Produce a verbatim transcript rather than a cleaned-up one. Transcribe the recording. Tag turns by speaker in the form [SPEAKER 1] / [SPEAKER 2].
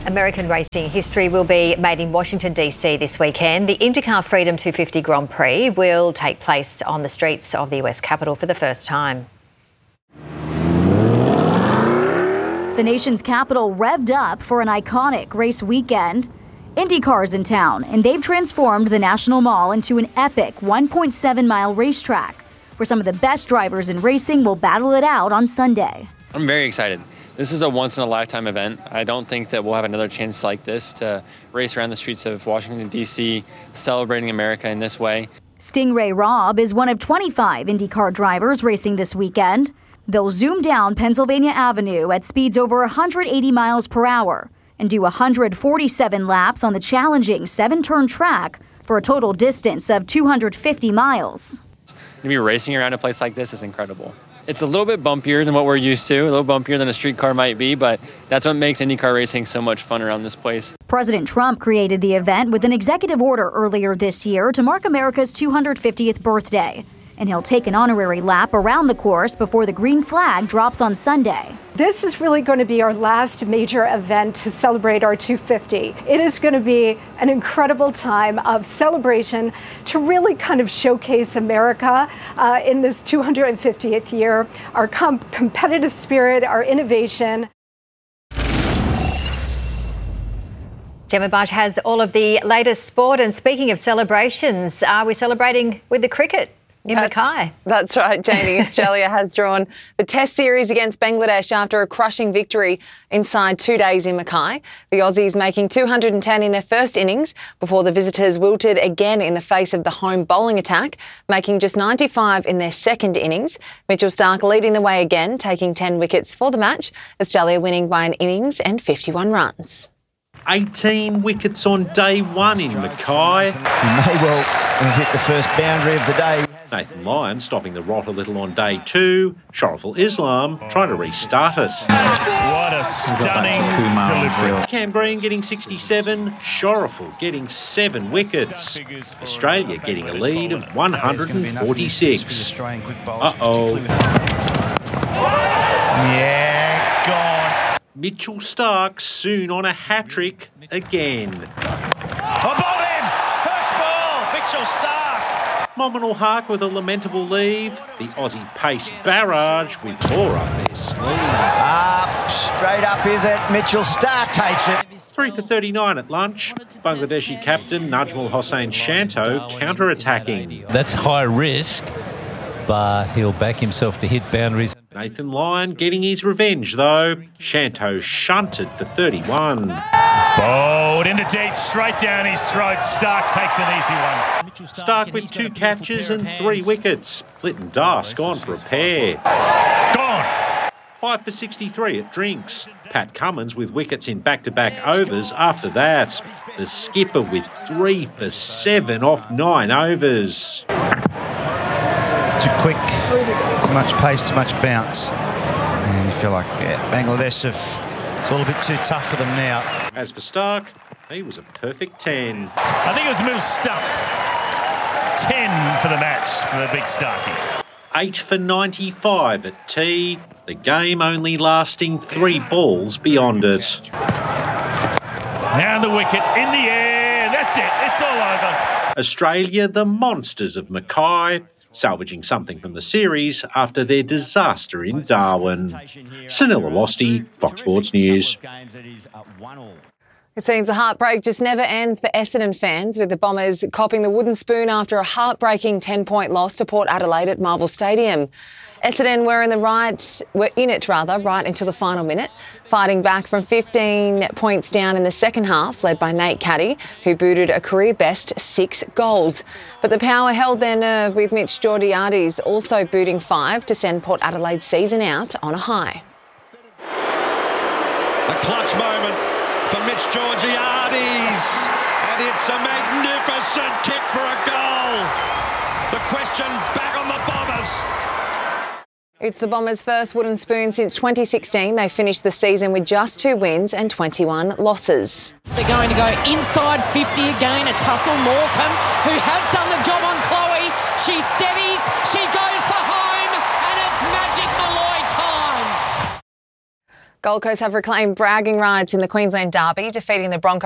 [SPEAKER 1] American racing history will be made in Washington D C this weekend. The IndyCar Freedom two fifty Grand Prix will take place on the streets of the U S Capitol for the first time.
[SPEAKER 2] The nation's capital revved up for an iconic race weekend. IndyCar's in town, and they've transformed the National Mall into an epic one point seven mile racetrack where some of the best drivers in racing will battle it out on Sunday.
[SPEAKER 3] I'm very excited. This is a once-in-a-lifetime event. I don't think that we'll have another chance like this to race around the streets of Washington, D C, celebrating America in this way.
[SPEAKER 2] Stingray Robb is one of twenty-five IndyCar drivers racing this weekend. They'll zoom down Pennsylvania Avenue at speeds over one hundred eighty miles per hour and do one hundred forty-seven laps on the challenging seven-turn track for a total distance of two hundred fifty miles.
[SPEAKER 3] To be racing around a place like this is incredible. It's a little bit bumpier than what we're used to, a little bumpier than a street car might be, but that's what makes IndyCar racing so much fun around this place.
[SPEAKER 2] President Trump created the event with an executive order earlier this year to mark America's two hundred fiftieth birthday. And he'll take an honorary lap around the course before the green flag drops on Sunday.
[SPEAKER 4] This is really going to be our last major event to celebrate our two fifty. It is going to be an incredible time of celebration to really kind of showcase America uh, in this two hundred fiftieth year, our com- competitive spirit, our innovation.
[SPEAKER 1] Gemma Barge has all of the latest sport. And speaking of celebrations, are we celebrating with the cricket in
[SPEAKER 5] That's,
[SPEAKER 1] Mackay?
[SPEAKER 5] That's right, Janie. Australia has drawn the Test series against Bangladesh after a crushing victory inside two days in Mackay. The Aussies making two hundred ten in their first innings before the visitors wilted again in the face of the home bowling attack, making just ninety-five in their second innings. Mitchell Starc leading the way again, taking ten wickets for the match. Australia winning by an innings and fifty-one runs.
[SPEAKER 6] eighteen wickets on day one in Mackay.
[SPEAKER 7] He may well have hit the first boundary of the day.
[SPEAKER 6] Nathan Lyon stopping the rot a little on day two. Shariful Islam trying to restart it.
[SPEAKER 8] What a stunning delivery.
[SPEAKER 6] Cam Green getting sixty-seven. Shariful getting seven wickets. Australia getting a lead of one hundred forty-six. Uh-oh.
[SPEAKER 8] Yeah, gone.
[SPEAKER 6] Mitchell Starc soon on a hat-trick again.
[SPEAKER 8] Above him! First ball, Mitchell Starc.
[SPEAKER 6] Mominal Hark with a lamentable leave. The Aussie pace barrage with more up their sleeve.
[SPEAKER 7] Up, straight up is it. Mitchell Starc takes it.
[SPEAKER 6] Three for thirty-nine at lunch. Bangladeshi captain Najmul Hossain Shanto counter-attacking.
[SPEAKER 9] That's high risk, but he'll back himself to hit boundaries.
[SPEAKER 6] Nathan Lyon getting his revenge though. Shanto shunted for thirty-one.
[SPEAKER 8] Bowled in the deep, straight down his throat. Starc takes an easy one.
[SPEAKER 6] Starc with two catches and three wickets. Lytton Das gone for a pair.
[SPEAKER 8] Gone.
[SPEAKER 6] Five for sixty-three at Drinks. Pat Cummins with wickets in back-to-back overs after that. The skipper with three for seven off nine overs.
[SPEAKER 10] Too quick, too much pace, too much bounce. And you feel like yeah, Bangladesh have, it's all a bit too tough for them now.
[SPEAKER 6] As for Starc, he was a perfect ten.
[SPEAKER 8] I think it was a middle stump. ten for the match for the big Starkey.
[SPEAKER 6] Eight for ninety-five at tea. The game only lasting three balls beyond it.
[SPEAKER 8] Now the wicket in the air. That's it. It's all over.
[SPEAKER 6] Australia, the monsters of Mackay, salvaging something from the series after their disaster in Darwin. Sunil Alosti, Fox Sports News.
[SPEAKER 5] It seems the heartbreak just never ends for Essendon fans, with the Bombers copping the wooden spoon after a heartbreaking ten-point loss to Port Adelaide at Marvel Stadium. Essendon were in the right, were in it rather, right until the final minute, fighting back from fifteen points down in the second half, led by Nate Caddy, who booted a career-best six goals. But the Power held their nerve, with Mitch Georgiades also booting five to send Port Adelaide's season out on a high.
[SPEAKER 11] A clutch moment for Mitch Georgiades, and it's a magnificent kick for a goal. The question back on the Bombers.
[SPEAKER 5] It's the Bombers' first wooden spoon since twenty sixteen. They finished the season with just two wins and twenty-one losses.
[SPEAKER 12] They're going to go inside fifty again. A tussle. Morecambe, who has done the job on Chloe. She steadies. She goes for home. And it's Magic Malloy time.
[SPEAKER 5] Gold Coast have reclaimed bragging rights in the Queensland Derby, defeating the Broncos